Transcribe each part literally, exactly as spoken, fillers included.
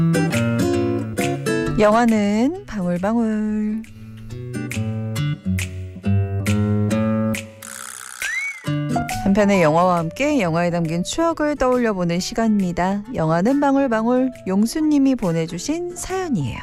영화는 방울방울. 한 편의 영화와 함께 영화에 담긴 추억을 떠올려보는 시간입니다. 영화는 방울방울, 용수님이 보내주신 사연이에요.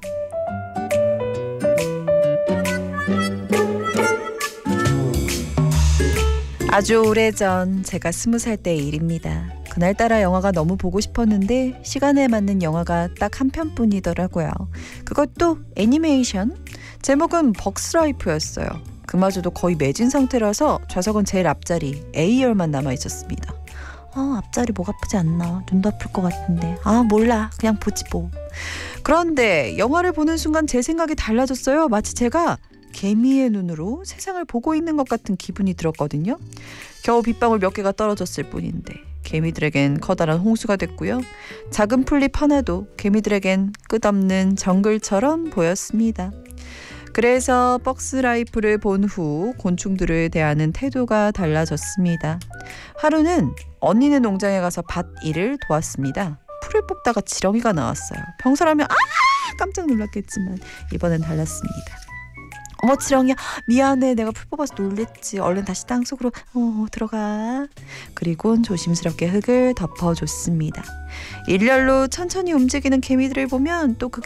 아주 오래전 제가 스무 살 때의 일입니다. 그날따라 영화가 너무 보고 싶었는데 시간에 맞는 영화가 딱 한 편뿐이더라고요. 그것도 애니메이션. 제목은 벅스라이프였어요. 그마저도 거의 매진 상태라서 좌석은 제일 앞자리 A열만 남아있었습니다. 아, 앞자리 목 아프지 않나? 눈도 아플 것 같은데. 아, 몰라. 그냥 보지 뭐. 그런데 영화를 보는 순간 제 생각이 달라졌어요. 마치 제가 개미의 눈으로 세상을 보고 있는 것 같은 기분이 들었거든요. 겨우 빗방울 몇 개가 떨어졌을 뿐인데 개미들에겐 커다란 홍수가 됐고요. 작은 풀잎 하나도 개미들에겐 끝없는 정글처럼 보였습니다. 그래서 벅스라이프를 본 후 곤충들을 대하는 태도가 달라졌습니다. 하루는 언니네 농장에 가서 밭 일을 도왔습니다. 풀을 뽑다가 지렁이가 나왔어요. 평소라면 아 깜짝 놀랐겠지만 이번엔 달랐습니다. 어머 지렁이야, 미안해, 내가 풀 뽑아서 놀랬지. 얼른 다시 땅속으로 어, 들어가. 그리곤 조심스럽게 흙을 덮어줬습니다. 일렬로 천천히 움직이는 개미들을 보면 또 그게